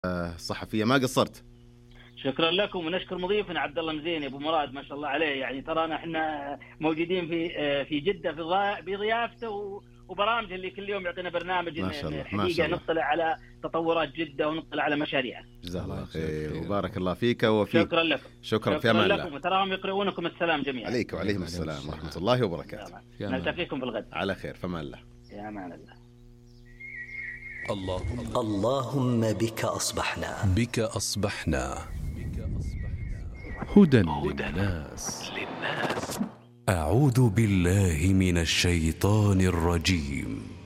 الصحفية، ما قصرت. شكرا لكم، ونشكر مضيفنا عبد الله مزين ابو مراد، ما شاء الله عليه. يعني ترانا احنا موجودين في جدة في ضيافته وبرامج اللي كل يوم يعطينا برنامج ما شاء الله، الحقيقة نطلع على تطورات جدة ونطلع على مشاريعها. جزاه الله خير وبارك الله فيك وفيك. شكرا لكم. شكرا في امان الله. وتراهم يقرؤونكم السلام جميعا. عليك وعليهم السلام ورحمة الله وبركاته. نلتقيكم في الغد على خير، فمان الله. يا امان الله. اللهم بك أصبحنا هدى للناس. أعوذ بالله من الشيطان الرجيم.